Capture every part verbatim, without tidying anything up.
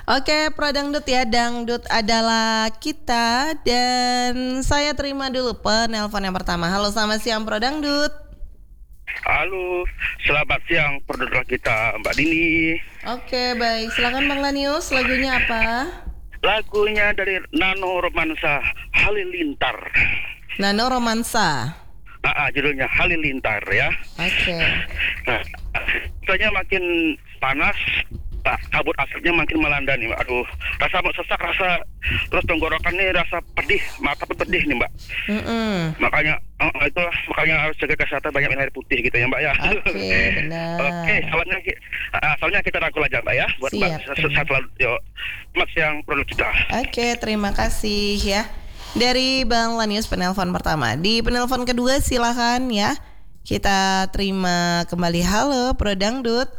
Oke, Pro Dangdut ya, Dangdut adalah kita. Dan saya terima dulu penelpon yang pertama. Halo, selamat siang Pro Dangdut. Halo, selamat siang produser kita Mbak Dini. Oke, baik. Silakan Bang Lanius, lagunya apa? Lagunya dari Nano Romansa, Halilintar. Nano Romansa. Nah, ah, judulnya Halilintar ya. Oke. Nah, soalnya makin panas, tak kabut asapnya makin melanda nih, Mbak. Aduh, rasa mau sesak, rasa terus tenggorokan nih rasa pedih, mata pun pedih nih, Mbak. Mm-mm. Makanya, oh, itulah makanya harus jaga kesehatan, banyak minum air putih gitu ya, Mbak ya. Oke, benar. Oke, soalnya, uh, soalnya kita rangkul aja, Mbak ya, buat Siap, Mbak terima. sehat selalu. Yuk, selamat siang produk kita. Oke, terima kasih ya. Dari Bang Lanius penelpon pertama. Di penelpon kedua silakan ya. Kita terima kembali. Halo, Pro Dangdut.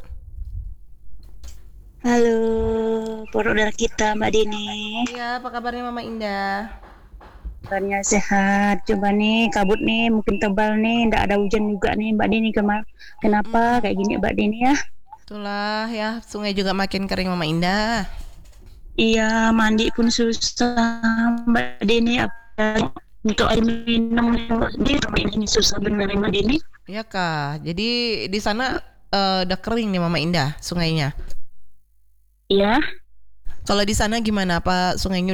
Halo, produser kita Mbak Dini. Iya, apa kabarnya Mama Indah? Kabarnya sehat. Coba nih kabut nih mungkin tebal nih, ndak ada hujan juga nih Mbak Dini. Kema- Kenapa kayak gini Mbak Dini ya? Itulah ya, sungai juga makin kering Mama Indah. Iya, mandi pun susah Mbak Dini. Apa untuk air minum ini ini susah bener Mbak Dini. Iya Kak. Jadi di sana eh, udah kering nih Mama Indah sungainya. Iya. Kalau di sana gimana, Pak? Sungainya